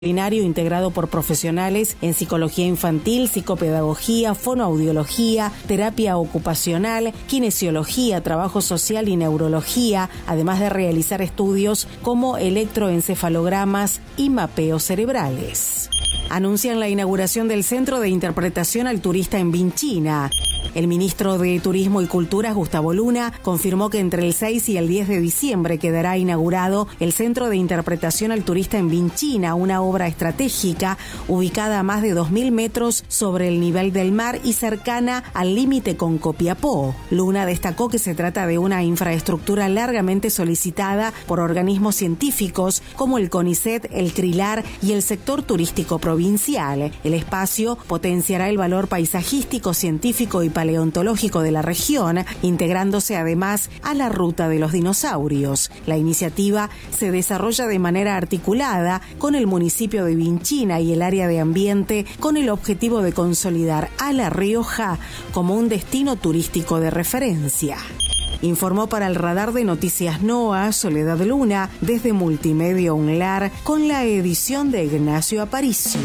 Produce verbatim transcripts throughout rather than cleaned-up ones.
integrado por profesionales en psicología infantil, psicopedagogía, fonoaudiología, terapia ocupacional, kinesiología, trabajo social y neurología, además de realizar estudios como electroencefalogramas y mapeos cerebrales. Anuncian la inauguración del Centro de Interpretación al Turista en Vinchina. El ministro de Turismo y Cultura, Gustavo Luna, confirmó que entre el seis y el diez de diciembre quedará inaugurado el Centro de Interpretación al Turista en Vinchina, una obra estratégica ubicada a más de dos mil metros sobre el nivel del mar y cercana al límite con Copiapó. Luna destacó que se trata de una infraestructura largamente solicitada por organismos científicos como el CONICET, el CRILAR y el sector turístico provincial. El espacio potenciará el valor paisajístico, científico y paleontológico de la región, integrándose además a la ruta de los dinosaurios. La iniciativa se desarrolla de manera articulada con el municipio de Vinchina y el área de ambiente, con el objetivo de consolidar a La Rioja como un destino turístico de referencia. Informó para el Radar de Noticias NOA, Soledad Luna, desde Multimedia UNLAR, con la edición de Ignacio Aparicio.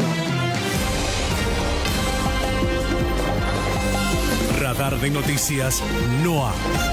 Radar de Noticias NOA.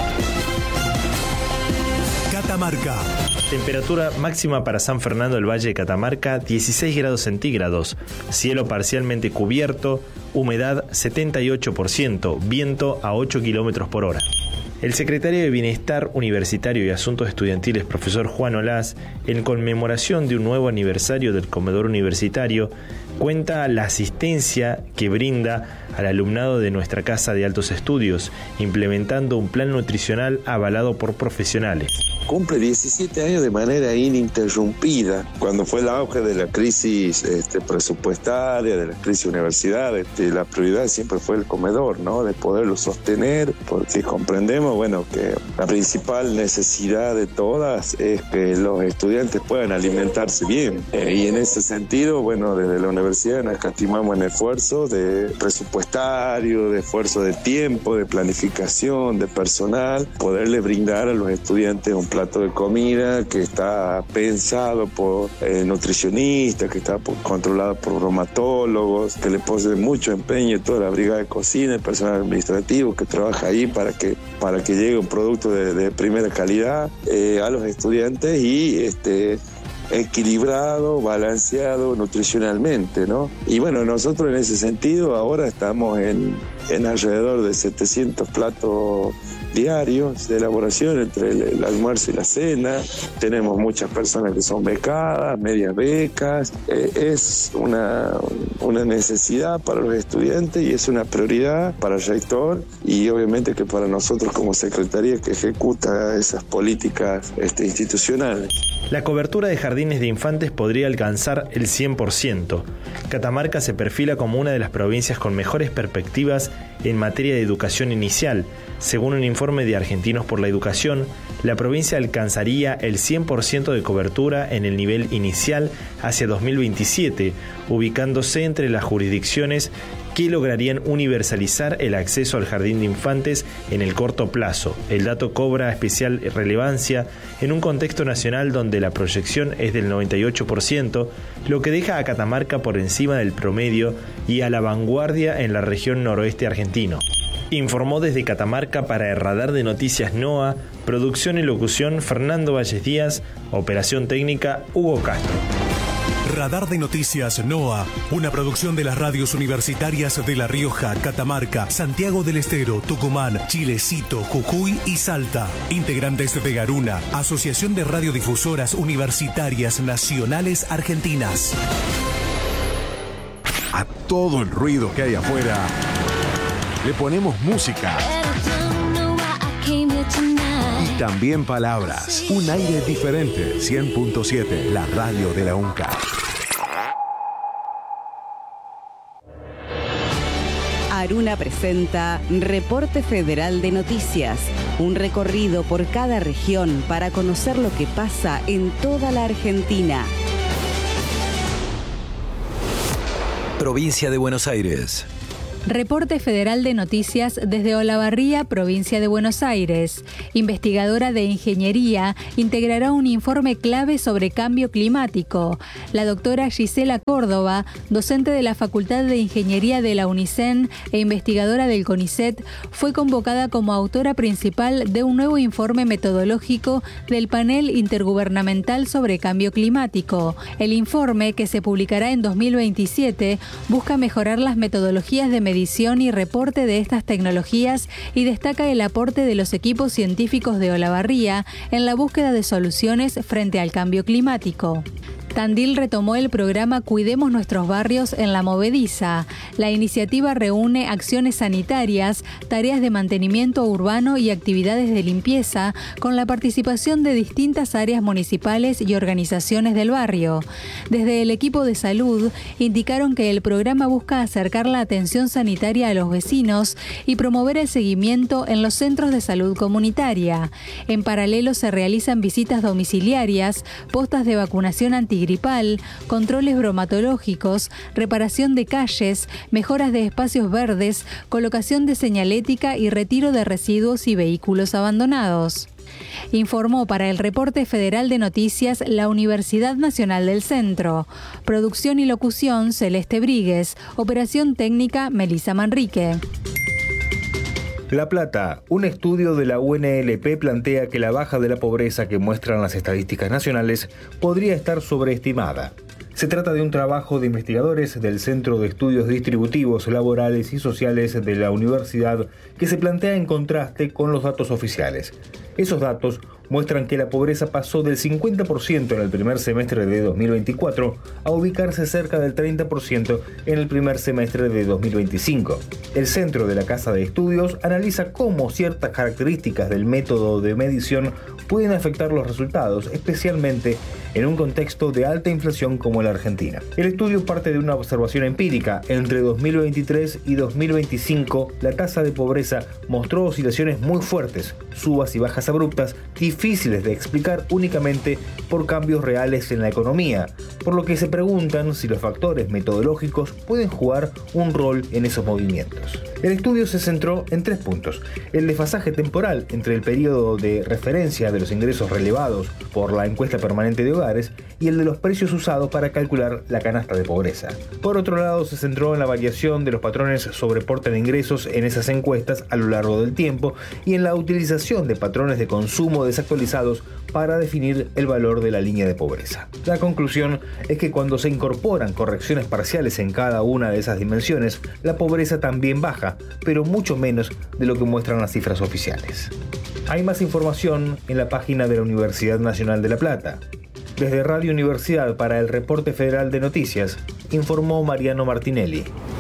Catamarca. Temperatura máxima para San Fernando del Valle de Catamarca, dieciséis grados centígrados. Cielo parcialmente cubierto, humedad setenta y ocho por ciento, viento a ocho kilómetros por hora. El secretario de Bienestar Universitario y Asuntos Estudiantiles, profesor Juan Olaz, en conmemoración de un nuevo aniversario del comedor universitario, cuenta la asistencia que brinda al alumnado de nuestra Casa de Altos Estudios, implementando un plan nutricional avalado por profesionales. Cumple diecisiete años de manera ininterrumpida. Cuando fue el auge de la crisis este, presupuestaria, de la crisis universitaria, este, la prioridad siempre fue el comedor, ¿no? De poderlo sostener, porque comprendemos, bueno, que la principal necesidad de todas es que los estudiantes puedan alimentarse bien. Eh, y en ese sentido, bueno, desde la universidad nos escatimamos en esfuerzos de presupuestario, de esfuerzo de tiempo, de planificación, de personal, poderle brindar a los estudiantes un plato de comida que está pensado por eh, nutricionistas, que está por, controlado por bromatólogos, que le pone mucho empeño toda la brigada de cocina, el personal administrativo que trabaja ahí para que, para que llegue un producto de, de primera calidad eh, a los estudiantes y este equilibrado, balanceado nutricionalmente, ¿no? Y bueno, nosotros en ese sentido ahora estamos en, en alrededor de setecientos platos diarios de elaboración entre el, el almuerzo y la cena. Tenemos muchas personas que son becadas, medias becas. Eh, es una, una necesidad para los estudiantes y es una prioridad para el rector y obviamente que para nosotros como secretaría que ejecuta esas políticas este, institucionales. La cobertura de jardines de infantes podría alcanzar el cien por ciento. Catamarca se perfila como una de las provincias con mejores perspectivas en materia de educación inicial. Según un informe de Argentinos por la Educación, la provincia alcanzaría el cien por ciento de cobertura en el nivel inicial hacia dos mil veintisiete, ubicándose entre las jurisdicciones que lograrían universalizar el acceso al jardín de infantes en el corto plazo. El dato cobra especial relevancia en un contexto nacional donde la proyección es del noventa y ocho por ciento, lo que deja a Catamarca por encima del promedio y a la vanguardia en la región noroeste argentino. Informó desde Catamarca para el Radar de Noticias NOA, producción y locución Fernando Valles Díaz, operación técnica Hugo Castro. Radar de Noticias NOA, una producción de las radios universitarias de La Rioja, Catamarca, Santiago del Estero, Tucumán, Chilecito, Jujuy y Salta. Integrantes de Garuna, Asociación de Radiodifusoras Universitarias Nacionales Argentinas. A todo el ruido que hay afuera, le ponemos música. Y también palabras. Un aire diferente. cien punto siete, la radio de la UNCA. Aruna presenta Reporte Federal de Noticias, un recorrido por cada región para conocer lo que pasa en toda la Argentina. Provincia de Buenos Aires. Reporte Federal de Noticias desde Olavarría, provincia de Buenos Aires. Investigadora de Ingeniería integrará un informe clave sobre cambio climático. La doctora Gisela Córdoba, docente de la Facultad de Ingeniería de la UNICEN e investigadora del CONICET, fue convocada como autora principal de un nuevo informe metodológico del Panel Intergubernamental sobre Cambio Climático. El informe, que se publicará en dos mil veintisiete, busca mejorar las metodologías de medición y reporte de estas tecnologías y destaca el aporte de los equipos científicos de Olavarría en la búsqueda de soluciones frente al cambio climático. Tandil retomó el programa Cuidemos Nuestros Barrios en la Movediza. La iniciativa reúne acciones sanitarias, tareas de mantenimiento urbano y actividades de limpieza con la participación de distintas áreas municipales y organizaciones del barrio. Desde el equipo de salud indicaron que el programa busca acercar la atención sanitaria a los vecinos y promover el seguimiento en los centros de salud comunitaria. En paralelo se realizan visitas domiciliarias, postas de vacunación antigripal, controles bromatológicos, reparación de calles, mejoras de espacios verdes, colocación de señalética y retiro de residuos y vehículos abandonados. Informó para el Reporte Federal de Noticias la Universidad Nacional del Centro. Producción y locución Celeste Bríguez. Operación técnica Melissa Manrique. La Plata. Un estudio de la U N L P plantea que la baja de la pobreza que muestran las estadísticas nacionales podría estar sobreestimada. Se trata de un trabajo de investigadores del Centro de Estudios Distributivos, Laborales y Sociales de la universidad que se plantea en contraste con los datos oficiales. Esos datos muestran que la pobreza pasó del cincuenta por ciento en el primer semestre de dos mil veinticuatro a ubicarse cerca del treinta por ciento en el primer semestre de dos mil veinticinco. El Centro de la Casa de Estudios analiza cómo ciertas características del método de medición pueden afectar los resultados, especialmente en un contexto de alta inflación como la Argentina. El estudio parte de una observación empírica. Entre dos mil veintitrés y dos mil veinticinco, la tasa de pobreza mostró oscilaciones muy fuertes, subas y bajas abruptas, difíciles de explicar únicamente por cambios reales en la economía, por lo que se preguntan si los factores metodológicos pueden jugar un rol en esos movimientos. El estudio se centró en tres puntos: el desfasaje temporal entre el periodo de referencia de los ingresos relevados por la encuesta permanente de hogares y el de los precios usados para calcular la canasta de pobreza. Por otro lado, se centró en la variación de los patrones sobre reporte de ingresos en esas encuestas a lo largo del tiempo y en la utilización de patrones de consumo desactualizados para definir el valor de la línea de pobreza. La conclusión es que cuando se incorporan correcciones parciales en cada una de esas dimensiones, la pobreza también baja, pero mucho menos de lo que muestran las cifras oficiales. Hay más información en la página de la Universidad Nacional de La Plata. Desde Radio Universidad para el Reporte Federal de Noticias, informó Mariano Martinelli.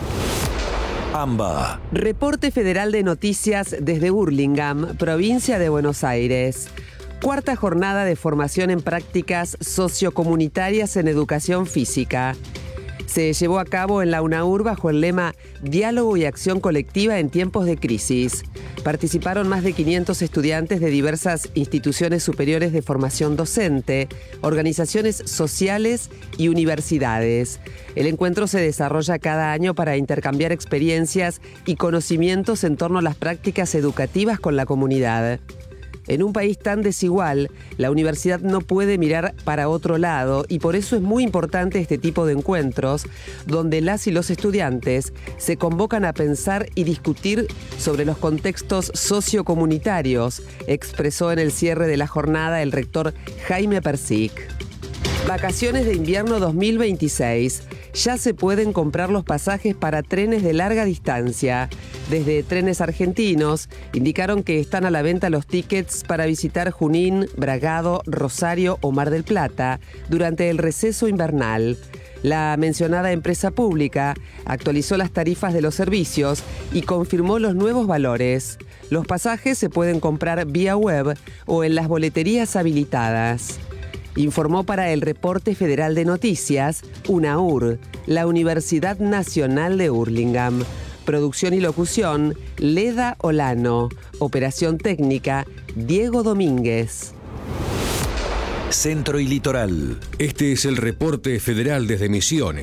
AMBA. Reporte Federal de Noticias desde Hurlingham, provincia de Buenos Aires. Cuarta jornada de formación en prácticas sociocomunitarias en educación física. Se llevó a cabo en la UNAUR bajo el lema Diálogo y Acción Colectiva en Tiempos de Crisis. Participaron más de quinientos estudiantes de diversas instituciones superiores de formación docente, organizaciones sociales y universidades. El encuentro se desarrolla cada año para intercambiar experiencias y conocimientos en torno a las prácticas educativas con la comunidad. En un país tan desigual, la universidad no puede mirar para otro lado y por eso es muy importante este tipo de encuentros donde las y los estudiantes se convocan a pensar y discutir sobre los contextos sociocomunitarios, expresó en el cierre de la jornada el rector Jaime Persic. Vacaciones de invierno dos mil veintiséis. Ya se pueden comprar los pasajes para trenes de larga distancia. Desde Trenes Argentinos indicaron que están a la venta los tickets para visitar Junín, Bragado, Rosario o Mar del Plata durante el receso invernal. La mencionada empresa pública actualizó las tarifas de los servicios y confirmó los nuevos valores. Los pasajes se pueden comprar vía web o en las boleterías habilitadas. Informó para el Reporte Federal de Noticias, UNAUR, la Universidad Nacional de Hurlingham. Producción y locución, Leda Olano. Operación técnica, Diego Domínguez. Centro y Litoral. Este es el Reporte Federal desde Misiones.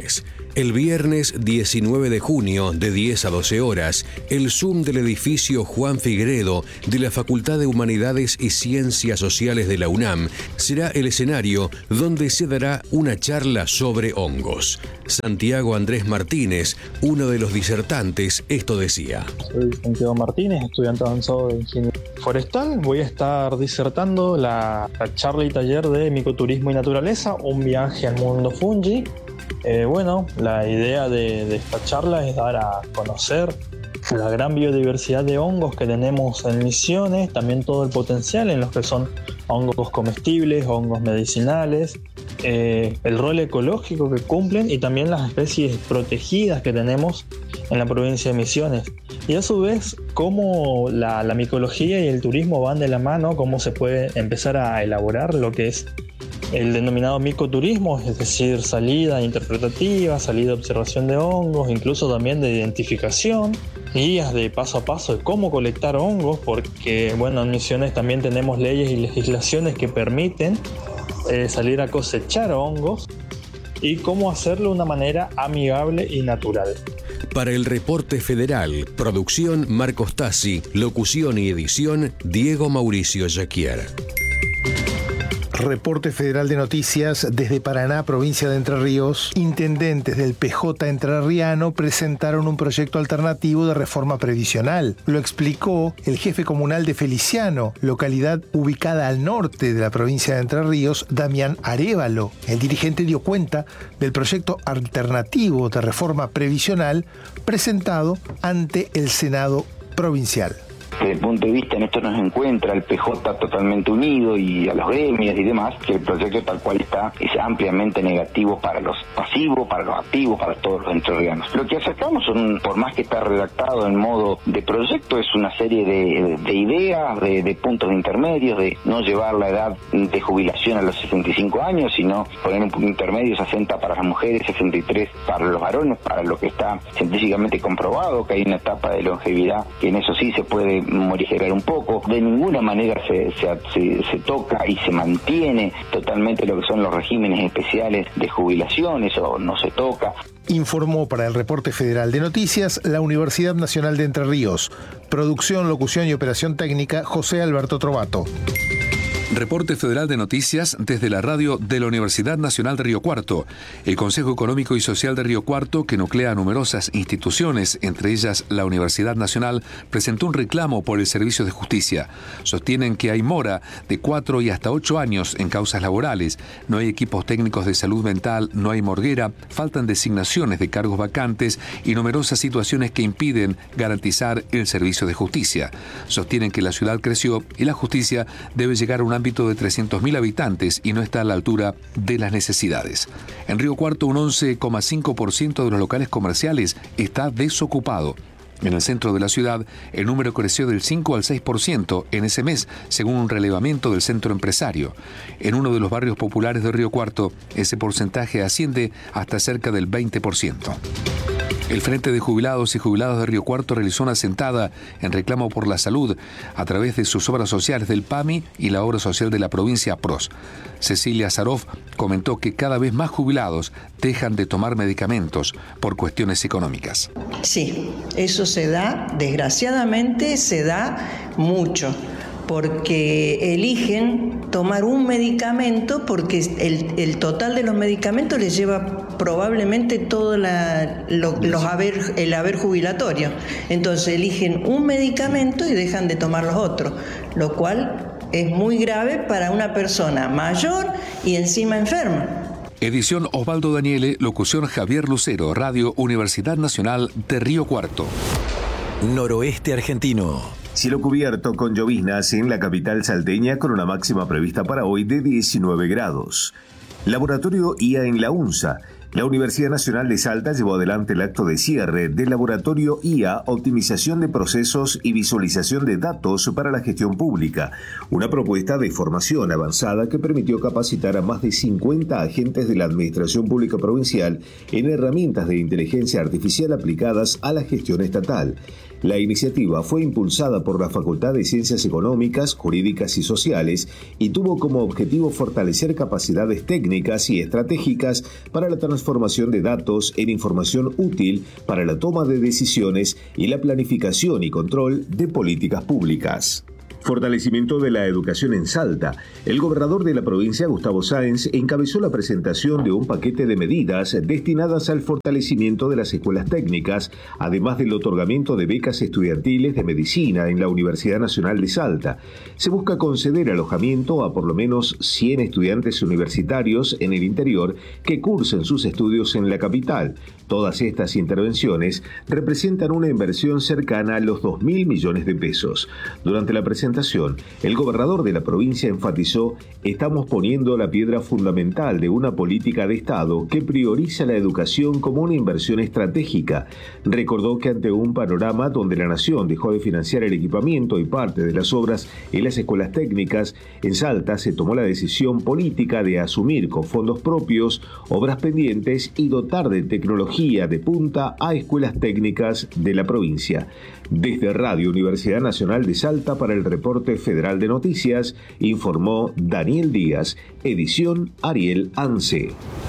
El viernes diecinueve de junio, de diez a doce horas, el Zoom del edificio Juan Figueredo de la Facultad de Humanidades y Ciencias Sociales de la UNAM será el escenario donde se dará una charla sobre hongos. Santiago Andrés Martínez, uno de los disertantes, esto decía. Soy Santiago Martínez, estudiante avanzado de Ingeniería Forestal. Voy a estar disertando la, la charla y taller de Micoturismo y Naturaleza, un viaje al mundo fungi. Eh, bueno, la idea de, de esta charla es dar a conocer la gran biodiversidad de hongos que tenemos en Misiones, también todo el potencial en los que son hongos comestibles, hongos medicinales, eh, el rol ecológico que cumplen y también las especies protegidas que tenemos en la provincia de Misiones. Y a su vez, cómo la, la micología y el turismo van de la mano, cómo se puede empezar a elaborar lo que es el denominado micoturismo, es decir, salida interpretativa, salida de observación de hongos, incluso también de identificación, guías de paso a paso de cómo colectar hongos, porque bueno, en Misiones también tenemos leyes y legislaciones que permiten eh, salir a cosechar hongos y cómo hacerlo de una manera amigable y natural. Para el Reporte Federal, producción Marcos Tassi, locución y edición Diego Mauricio Jaquier. Reporte Federal de Noticias desde Paraná, provincia de Entre Ríos. Intendentes del P J entrerriano presentaron un proyecto alternativo de reforma previsional. Lo explicó el jefe comunal de Feliciano, localidad ubicada al norte de la provincia de Entre Ríos, Damián Arévalo. El dirigente dio cuenta del proyecto alternativo de reforma previsional presentado ante el Senado provincial. Desde el punto de vista en esto nos encuentra el P J totalmente unido y a los gremios y demás, que el proyecto tal cual está es ampliamente negativo para los pasivos, para los activos, para todos los entrerrianos. Lo que sacamos, son, por más que está redactado en modo de proyecto, es una serie de, de ideas, de, de puntos intermedios, de no llevar la edad de jubilación a los sesenta y cinco años, sino poner un punto intermedio, sesenta para las mujeres, sesenta y tres para los varones, para lo que está científicamente comprobado, que hay una etapa de longevidad que en eso sí se puede morigerar un poco. De ninguna manera se, se, se, se toca y se mantiene totalmente lo que son los regímenes especiales de jubilación, eso no se toca. Informó para el Reporte Federal de Noticias la Universidad Nacional de Entre Ríos. Producción, locución y operación técnica, José Alberto Trovato. Reporte Federal de Noticias desde la radio de la Universidad Nacional de Río Cuarto. El Consejo Económico y Social de Río Cuarto, que nuclea numerosas instituciones, entre ellas la Universidad Nacional, presentó un reclamo por el servicio de justicia. Sostienen que hay mora de cuatro y hasta ocho años en causas laborales, no hay equipos técnicos de salud mental, no hay morguera, faltan designaciones de cargos vacantes y numerosas situaciones que impiden garantizar el servicio de justicia. Sostienen que la ciudad creció y la justicia debe llegar a una ámbito de trescientos mil habitantes y no está a la altura de las necesidades. En Río Cuarto, un once coma cinco por ciento de los locales comerciales está desocupado. En el centro de la ciudad, el número creció del cinco al seis por ciento en ese mes, según un relevamiento del centro empresario. En uno de los barrios populares de Río Cuarto, ese porcentaje asciende hasta cerca del veinte por ciento. El Frente de Jubilados y Jubilados de Río Cuarto realizó una sentada en reclamo por la salud a través de sus obras sociales del P A M I y la obra social de la provincia P R O S. Cecilia Zaroff comentó que cada vez más jubilados dejan de tomar medicamentos por cuestiones económicas. Sí, eso se da, desgraciadamente se da mucho, porque eligen tomar un medicamento porque el, el total de los medicamentos les lleva probablemente todo la, lo, los haber, el haber jubilatorio. Entonces eligen un medicamento y dejan de tomar los otros, lo cual es muy grave para una persona mayor y encima enferma. Edición Osvaldo Daniele, locución Javier Lucero, Radio Universidad Nacional de Río Cuarto. Noroeste argentino. Cielo cubierto con lloviznas en la capital salteña con una máxima prevista para hoy de diecinueve grados. Laboratorio I A en la UNSA. La Universidad Nacional de Salta llevó adelante el acto de cierre del Laboratorio I A, Optimización de Procesos y Visualización de Datos para la Gestión Pública, una propuesta de formación avanzada que permitió capacitar a más de cincuenta agentes de la Administración Pública Provincial en herramientas de inteligencia artificial aplicadas a la gestión estatal. La iniciativa fue impulsada por la Facultad de Ciencias Económicas, Jurídicas y Sociales y tuvo como objetivo fortalecer capacidades técnicas y estratégicas para la transformación transformación de datos en información útil para la toma de decisiones y la planificación y control de políticas públicas. Fortalecimiento de la educación en Salta. El gobernador de la provincia, Gustavo Sáenz, encabezó la presentación de un paquete de medidas destinadas al fortalecimiento de las escuelas técnicas, además del otorgamiento de becas estudiantiles de medicina en la Universidad Nacional de Salta. Se busca conceder alojamiento a por lo menos cien estudiantes universitarios en el interior que cursen sus estudios en la capital. Todas estas intervenciones representan una inversión cercana a los dos mil millones de pesos. Durante la presentación, el gobernador de la provincia enfatizó: estamos poniendo la piedra fundamental de una política de Estado que prioriza la educación como una inversión estratégica. Recordó que ante un panorama donde la nación dejó de financiar el equipamiento y parte de las obras en las escuelas técnicas, en Salta se tomó la decisión política de asumir con fondos propios obras pendientes y dotar de tecnología de punta a escuelas técnicas de la provincia. Desde Radio Universidad Nacional de Salta para el Reporte Federal de Noticias, informó Daniel Díaz, edición Ariel Anse.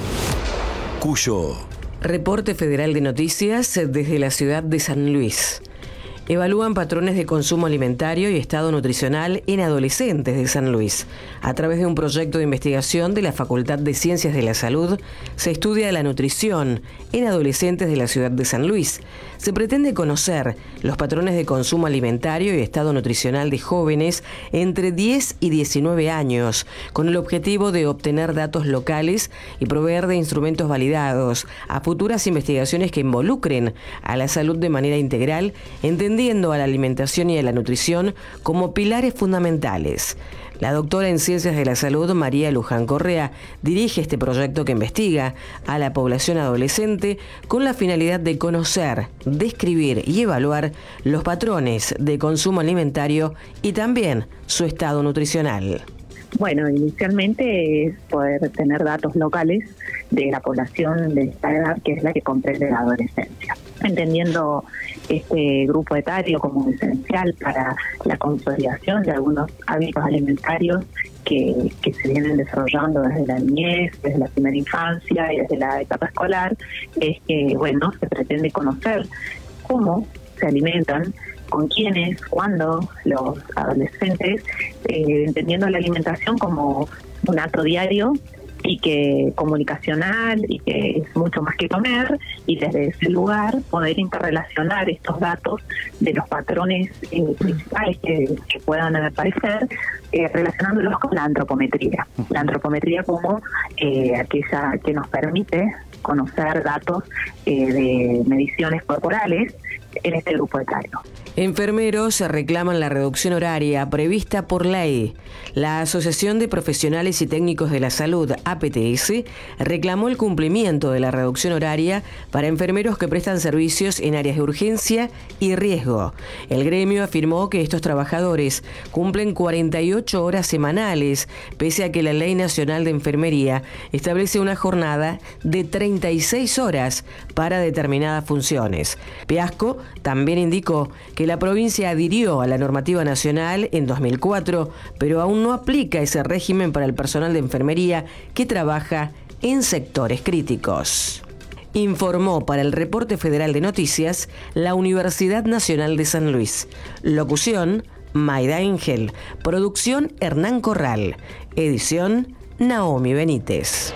Cuyo. Reporte Federal de Noticias desde la ciudad de San Luis. Evalúan patrones de consumo alimentario y estado nutricional en adolescentes de San Luis. A través de un proyecto de investigación de la Facultad de Ciencias de la Salud, se estudia la nutrición en adolescentes de la ciudad de San Luis. Se pretende conocer los patrones de consumo alimentario y estado nutricional de jóvenes entre diez y diecinueve años, con el objetivo de obtener datos locales y proveer de instrumentos validados a futuras investigaciones que involucren a la salud de manera integral, entendiendo a la alimentación y a la nutrición como pilares fundamentales. La doctora en Ciencias de la Salud, María Luján Correa, dirige este proyecto que investiga a la población adolescente con la finalidad de conocer, describir y evaluar los patrones de consumo alimentario y también su estado nutricional. Bueno, inicialmente es poder tener datos locales de la población de esta edad, que es la que comprende la adolescencia, entendiendo este grupo etario como esencial para la consolidación de algunos hábitos alimentarios que, que se vienen desarrollando desde la niñez, desde la primera infancia y desde la etapa escolar. Es que, bueno, se pretende conocer cómo se alimentan, con quiénes, cuándo los adolescentes, eh, entendiendo la alimentación como un acto diario y que comunicacional y que es mucho más que comer, y desde ese lugar poder interrelacionar estos datos de los patrones eh, principales que, que puedan aparecer, eh, relacionándolos con la antropometría. La antropometría como eh, aquella que nos permite conocer datos eh, de mediciones corporales en este grupo etario. Enfermeros reclaman la reducción horaria prevista por ley. La Asociación de Profesionales y Técnicos de la Salud, A P T S, reclamó el cumplimiento de la reducción horaria para enfermeros que prestan servicios en áreas de urgencia y riesgo. El gremio afirmó que estos trabajadores cumplen cuarenta y ocho horas semanales, pese a que la Ley Nacional de Enfermería establece una jornada de treinta y seis horas para determinadas funciones. Piasco también indicó que la provincia adhirió a la normativa nacional en dos mil cuatro, pero aún no aplica ese régimen para el personal de enfermería que trabaja en sectores críticos. Informó para el Reporte Federal de Noticias la Universidad Nacional de San Luis. Locución, Maida Ángel. Producción, Hernán Corral. Edición, Naomi Benítez.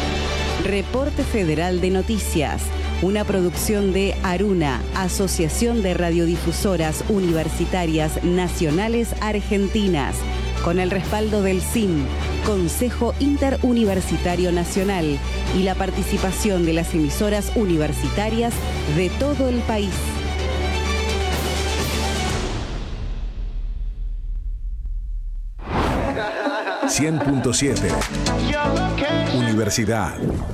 Reporte Federal de Noticias. Una producción de Aruna, Asociación de Radiodifusoras Universitarias Nacionales Argentinas, con el respaldo del C I M, Consejo Interuniversitario Nacional, y la participación de las emisoras universitarias de todo el país. cien punto siete Universidad.